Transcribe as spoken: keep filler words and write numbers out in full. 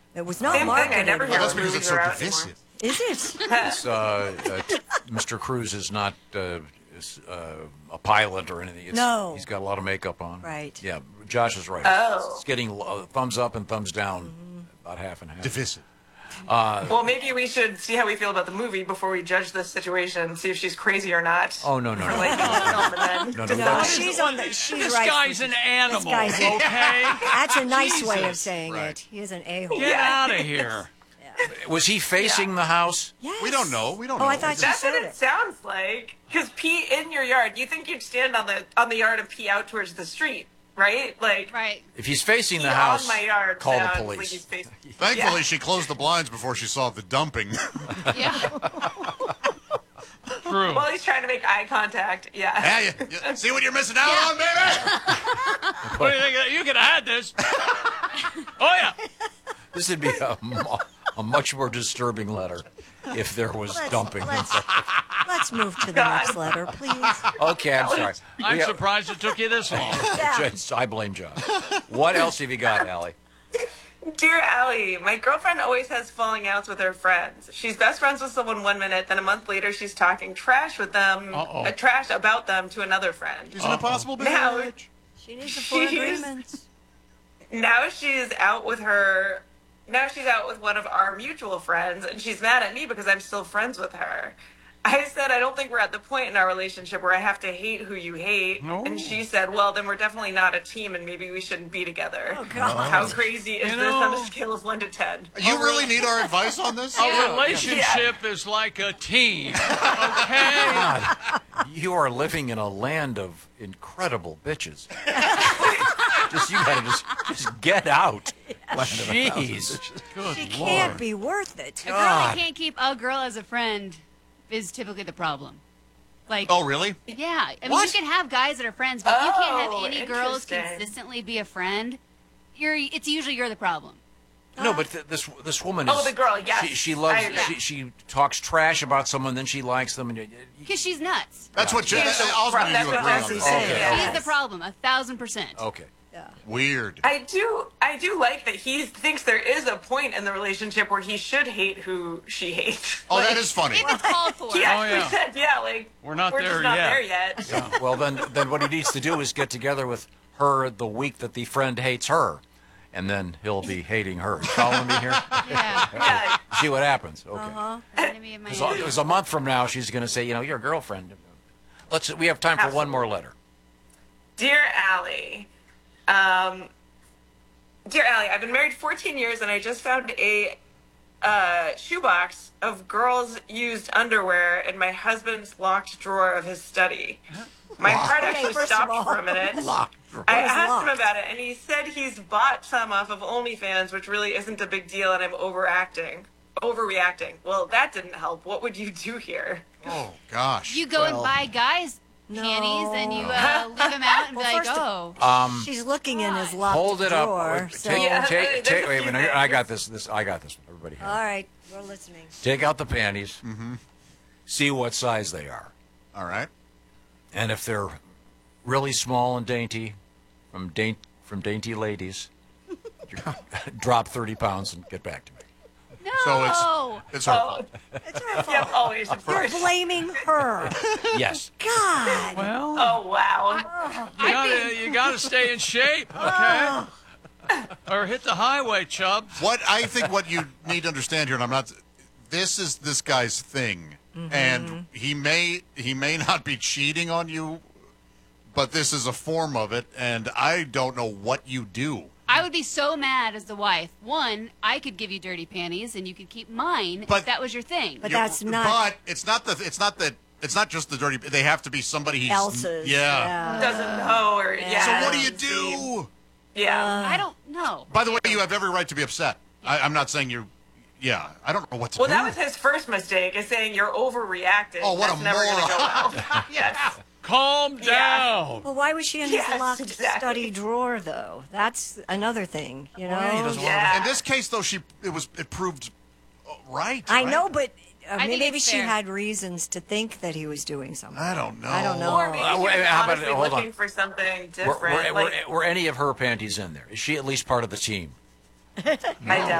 It was not Same thing. I marketed. never hear Well, that's when because movies it's so are out divisive. Is it? It's, uh, uh, Mister Cruz is not uh, is, uh, a pilot or anything. It's, No. He's got a lot of makeup on. Right. Yeah, Josh is right. Oh. It's getting uh, thumbs up and thumbs down, Mm-hmm. about half and half. Divisive. Well, maybe we should see how we feel about the movie before we judge this situation, see if she's crazy or not. Oh, no, no, For no. liking the film and then No, no, No, no. she's on the. She's This right. guy's an animal, This guy's an- okay? That's a nice way of Jesus. saying Right. it. He is an a-hole. Get Yeah. out of here. Was he facing the house? Yes. We don't know. We don't Oh, know. I thought you That's said what it it. sounds like. Because pee in your yard, you think you'd stand on the on the yard and pee out towards the street, right? Like Right. If he's facing pee the house, on my yard call the sounds like police. he's facing. Thankfully, Yeah. she closed the blinds before she saw the dumping. Yeah. True. While he's trying to make eye contact, yeah. Yeah, you, you- see what you're missing out Yeah. on, baby? What do you think of that? You could have had this. Oh, yeah. this would be a, mu- a much more disturbing letter if there was Let's, dumping. let's, let's move to the God. next letter, please. Okay, I'm sorry. I'm We- surprised it took you this long. Yeah. I blame Josh. What else have you got, Allie? Dear Allie, my girlfriend always has falling outs with her friends. She's best friends with someone one minute, then a month later she's talking trash with them, Uh-oh. uh, trash about them to another friend. She's an impossible Now, bitch. She needs a full She's- agreement. now she's out with her. Now she's out with one of our mutual friends, and she's mad at me because I'm still friends with her. I said, I don't think we're at the point in our relationship where I have to hate who you hate. No. And she said, well, then we're definitely not a team, and maybe we shouldn't be together. Oh, God. How crazy is You this on know- a scale of one to ten? You really need our advice on this? A relationship is like a team, okay? God, you are living in a land of incredible bitches. just you gotta just just get out. Jeez. Good She Lord. can't be worth it. A girl that can't keep a girl as a friend is typically the problem. Like, Oh, really? yeah. I mean, What? you can have guys that are friends, but you can't have Oh, any girls interesting. consistently be a friend. You're. It's usually you're the problem. No, but th- this this woman is. Oh, the girl, yes. She, she loves. I agree. She, she talks trash about someone, then she likes them, and you- you- Because she's nuts. That's what. She's the- Ultimately, that's you what agree on Jesse's this. saying. Okay. Yes. She's the problem, a thousand percent. okay. Yeah. Weird. I do, I do like that he thinks there is a point in the relationship where he should hate who she hates. Oh, Like, that is funny. If it's called for. He actually yeah. said, yeah, like We're not we're there just not yet. there yet. Yeah. Well, then then what he needs to do is get together with her the week that the friend hates her, and then he'll be hating her. You following me here? Yeah. Yeah. See what happens. Okay. Uh-huh. Enemy of my Because enemy. a month from now, she's going to say, you know, you're a girlfriend. Let's. We have time for one more letter. Dear Allie, um, dear Allie, I've been married fourteen years and I just found a uh, shoebox of girls' used underwear in my husband's locked drawer of his study. My heart Okay, actually first of stopped all- for a minute. Locked. I What is asked him locked? about it, and he said he's bought some off of OnlyFans, which really isn't a big deal, and I'm overacting, overreacting. Well, that didn't help. What would you do here? Oh, gosh. You go and buy guys panties and you uh, leave them out and Well, be like, first oh. Um, She's looking in his locked hold it drawer. up. So, Take, Yeah, take, there's take, a wait a few minute. I things. got this. This I got this. Everybody here. all right, we're listening. Take out the panties. Mm-hmm. See what size they are, All right. and if they're really small and dainty, from daint from dainty ladies, drop thirty pounds and get back to me. No. So it's it's her fault. It's her fault. Yep, always, of You're course. blaming her. Yes. God. Well, Oh, wow. you gotta, you gotta stay in shape, okay? Or hit the highway, Chubbs. What I think what you need to understand here, and I'm not. This is this guy's thing, and he may he may not be cheating on you, but this is a form of it, and I don't know what you do. I would be so mad as the wife. One, I could give you dirty panties and you could keep mine But- if that was your thing. But You- that's not But it's not the. It's not that. It's not just the dirty. They have to be somebody he's else's. Yeah. Doesn't know, or, yeah. So what do you doesn't seem- do? Yeah. I don't know. By the way, you have every right to be upset. I, I'm not saying you. Yeah, I don't know what to Well, do. that was his first mistake, is saying you're overreacting. Oh, what That's a never gonna go moron. well. Yes. Calm Yeah. down. Well, why was she in Yes, his locked exactly. study drawer, though? That's another thing, you know. Yeah, he doesn't want Yeah. to- In this case, though, she it was it proved uh, right. I right? know, but uh, I think maybe it's she fair. had reasons to think that he was doing something. I don't know. I don't know. Or maybe Uh, he wait, was how about- honestly hold on. looking for something Were, different. were, like, were, were any of her panties in there? Is she at least part of the team? I doubt